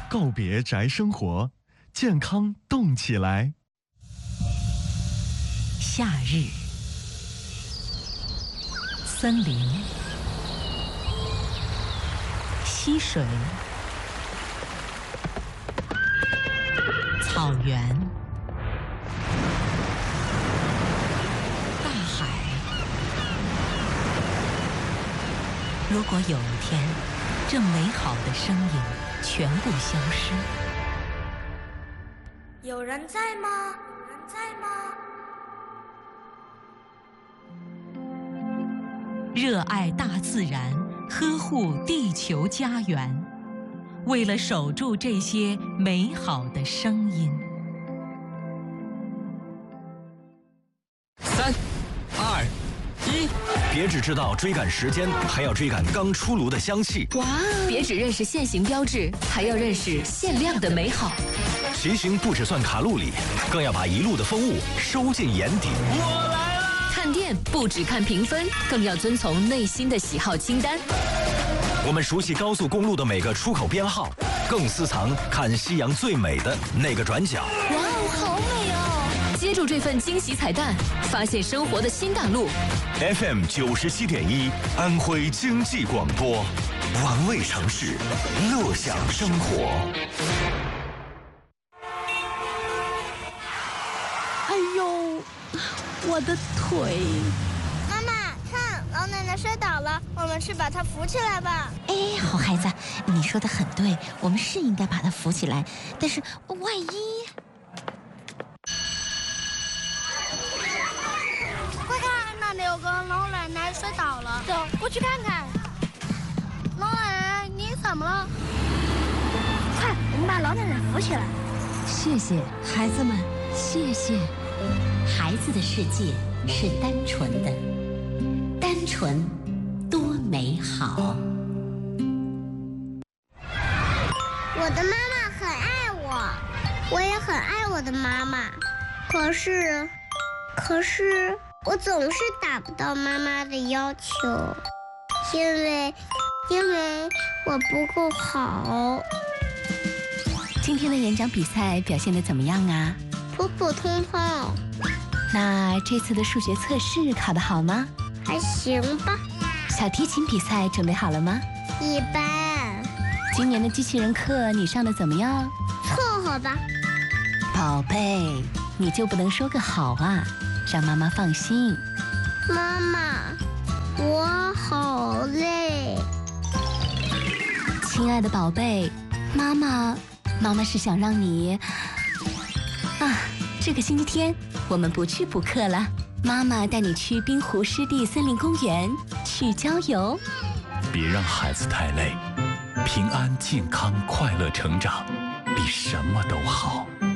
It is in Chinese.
告别宅生活，健康动起来。 夏日，森林、溪水、草原、大海。如果有一天，这美好的声音全部消失， 有人在吗？有人在吗？ 热爱大自然，呵护地球家园，为了守住这些美好的声音。 3、2、1，别只知道追赶时间，还要追赶刚出炉的香气。 哇！别只认识限行标志，还要认识限量的美好。 骑行不只算卡路里，更要把一路的风物收进眼底。我来了！ 看店不只看评分，更要遵从内心的喜好清单。 我们熟悉高速公路的每个出口编号，更私藏看夕阳最美的那个转角。 哇哦，好美哦！接住这份惊喜彩蛋，发现生活的新大陆。 FM 97.1，安徽经济广播，玩味城市，乐享生活。 哎呦，我的腿！ 妈妈，看，老奶奶摔倒了，我们去把她扶起来吧。 哎，好孩子，你说的很对，我们是应该把她扶起来，但是万一…… 快看，那里有个老奶奶摔倒了，走过去看看。老奶奶，你怎么了？快，我们把老奶奶扶起来。 谢谢孩子们，谢谢。孩子的世界是单纯的，单纯多美好。 我的妈妈很爱我，我也很爱我的妈妈。可是我总是达不到妈妈的要求，因为我不够好。 今天的演讲比赛表现得怎么样啊？ 普普通通。 那这次的数学测试考得好吗？ 还行吧。 小提琴比赛准备好了吗？ 一般。 今年的机器人课你上得怎么样？ 凑合吧。 宝贝，你就不能说个好啊，让妈妈放心。 妈妈，我好累。 亲爱的宝贝，妈妈是想让你这个星期天我们不去补课了，妈妈带你去滨湖湿地森林公园去郊游。 别让孩子太累，平安、健康、快乐成长比什么都好。